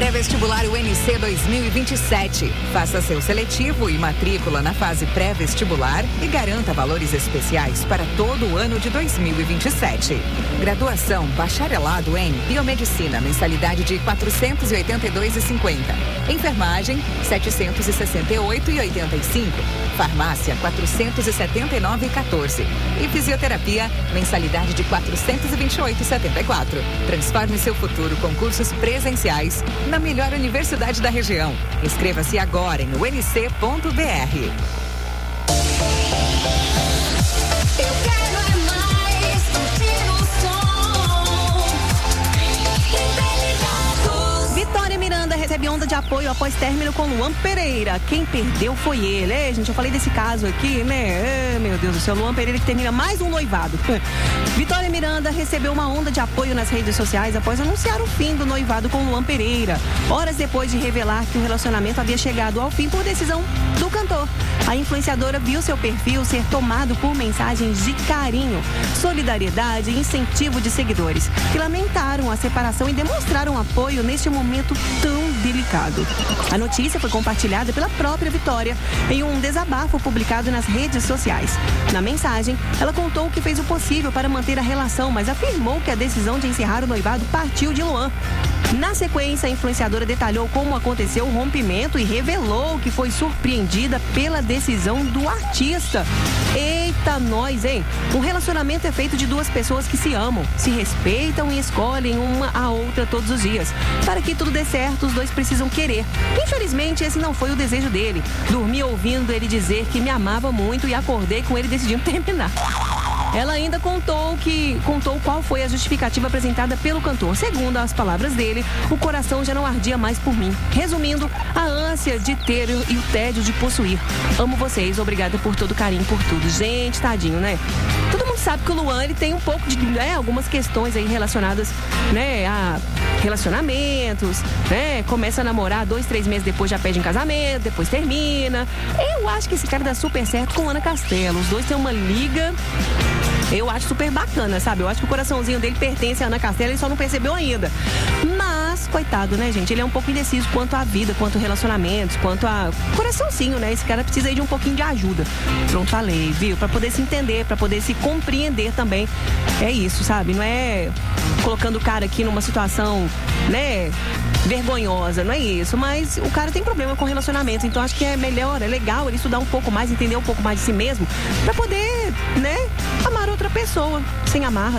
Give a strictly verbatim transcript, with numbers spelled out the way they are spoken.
Pré-vestibular U N C dois mil e vinte e sete. Faça seu seletivo e matrícula na fase pré-vestibular e garanta valores especiais para todo o ano de dois mil e vinte e sete. Graduação bacharelado em biomedicina, mensalidade de quatrocentos e oitenta e dois reais e cinquenta centavos. Enfermagem, setecentos e sessenta e oito reais e oitenta e cinco centavos. Farmácia, quatrocentos e setenta e nove reais e quatorze centavos. E fisioterapia, mensalidade de quatrocentos e vinte e oito reais e setenta e quatro centavos. Transforme seu futuro com cursos presenciais na melhor universidade da região. Inscreva-se agora em u n c ponto b r. Eu quero é mais curtir o som. Interligados. Vitória Miranda recebe onda de apoio após término com Luan Pereira. Quem perdeu foi ele. É, gente, eu falei desse caso aqui, né? É, meu Deus do céu, Luan Pereira que termina mais um noivado. Vitória Miranda recebeu uma onda de apoio nas redes sociais após anunciar o fim do noivado com Luan Pereira. Horas depois de revelar que o relacionamento havia chegado ao fim por decisão do cantor. A influenciadora viu seu perfil ser tomado por mensagens de carinho, solidariedade e incentivo de seguidores, que lamentaram a separação e demonstraram apoio neste momento tão delicado. A notícia foi compartilhada pela própria Vitória em um desabafo publicado nas redes sociais. Na mensagem, ela contou que fez o possível para manter a relação, mas afirmou que a decisão de encerrar o noivado partiu de Luan. Na sequência, a influenciadora detalhou como aconteceu o rompimento e revelou que foi surpreendida pela decisão do artista. Eita, nós, hein? Um relacionamento é feito de duas pessoas que se amam, se respeitam e escolhem uma a outra todos os dias. Para que tudo dê certo, os dois precisam querer. Infelizmente, esse não foi o desejo dele. Dormi ouvindo ele dizer que me amava muito e acordei com ele decidindo terminar. Ela ainda contou que contou qual foi a justificativa apresentada pelo cantor. Segundo as palavras dele, o coração já não ardia mais por mim. Resumindo, a ânsia de ter e o tédio de possuir. Amo vocês, obrigada por todo o carinho, por tudo. Gente, tadinho, né? Todo mundo sabe que o Luan, ele tem um pouco de, né, algumas questões aí relacionadas, né, a relacionamentos, né? Começa a namorar dois, três meses depois já pede em casamento, depois termina. Eu acho que esse cara dá super certo com Ana Castelo. Os dois têm uma liga. Eu acho super bacana, sabe? Eu acho que o coraçãozinho dele pertence a Ana Castelo, ele só não percebeu ainda. Mas, coitado, né, gente? Ele é um pouco indeciso quanto à vida, quanto a relacionamentos, quanto a coraçãozinho, né? Esse cara precisa aí de um pouquinho de ajuda. Pronto, falei, viu? Pra poder se entender, pra poder se compreender também. É isso, sabe? Não é colocando o cara aqui numa situação, né, vergonhosa, não é isso. Mas o cara tem problema com relacionamento, então acho que é melhor, é legal ele estudar um pouco mais, entender um pouco mais de si mesmo, pra poder, né, amar outra pessoa, sem amarra.